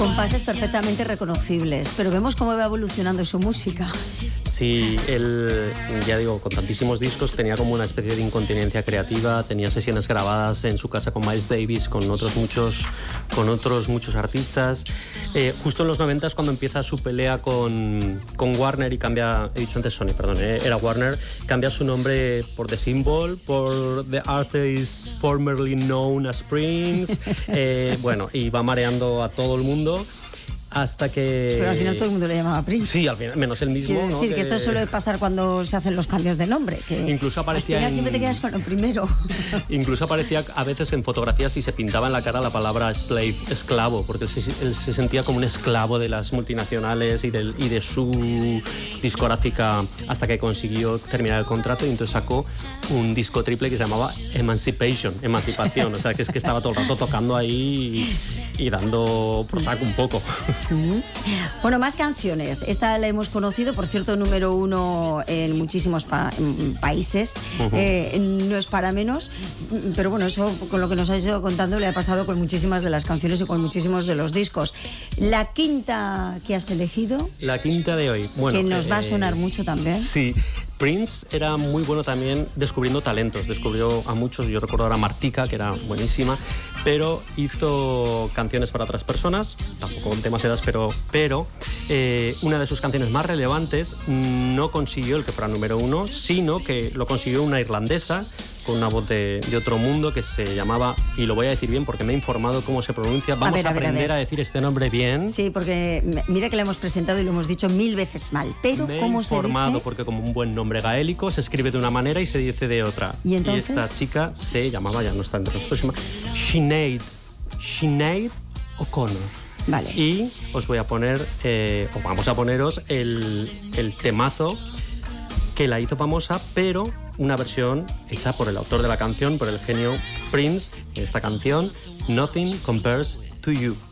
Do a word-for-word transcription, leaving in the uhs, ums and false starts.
Compases perfectamente reconocibles, pero vemos cómo va evolucionando su música. Sí, él, ya digo, con tantísimos discos tenía como una especie de incontinencia creativa, tenía sesiones grabadas en su casa con Miles Davis, con otros muchos, con otros muchos artistas. Eh, justo en los noventas, cuando empieza su pelea con, con Warner y cambia, he dicho antes Sony, perdón, eh, era Warner, cambia su nombre por The Symbol, por The Artist Formerly Known as Prince, eh, bueno, y va mareando a todo el mundo. Hasta que... Pero al final todo el mundo le llamaba Prince. Sí, al final, menos él mismo. Quiero decir, ¿no? que esto suele pasar cuando se hacen los cambios de nombre. Que incluso aparecía al final en... siempre te quedas con lo primero. Incluso aparecía a veces en fotografías y se pintaba en la cara la palabra slave, esclavo, porque él se, él se sentía como un esclavo de las multinacionales y, del, y de su discográfica, hasta que consiguió terminar el contrato y entonces sacó un disco triple que se llamaba Emancipation, Emancipación. O sea, que es que estaba todo el rato tocando ahí y, y dando por saco un poco. Bueno, más canciones. Esta la hemos conocido, por cierto, número uno en muchísimos pa en países. Uh-huh. eh, no es para menos, pero bueno, eso con lo que nos has ido contando le ha pasado con muchísimas de las canciones y con muchísimos de los discos. La quinta que has elegido. La quinta de hoy. Bueno, que nos eh, va a sonar mucho también. Sí. Prince era muy bueno también descubriendo talentos, descubrió a muchos, yo recuerdo ahora a Martika, que era buenísima, pero hizo canciones para otras personas, tampoco con demasiadas, pero, pero eh, una de sus canciones más relevantes no consiguió el que fuera número uno, sino que lo consiguió una irlandesa con una voz de, de otro mundo que se llamaba, y lo voy a decir bien porque me he informado cómo se pronuncia, vamos a, ver, a, a aprender a, ver. a decir este nombre bien. Sí, porque mira que lo hemos presentado y lo hemos dicho mil veces mal, pero me ¿cómo he se informado dice? Porque como un buen nombre gaélico se escribe de una manera y se dice de otra. ¿Y entonces? Y esta chica se llamaba, ya no está entre nosotros, se llama Sinead, Sinead O'Connor. Vale. Y os voy a poner, eh, o vamos a poneros el, el temazo que la hizo famosa, pero una versión hecha por el autor de la canción, por el genio Prince. Esta canción, Nothing Compares to You.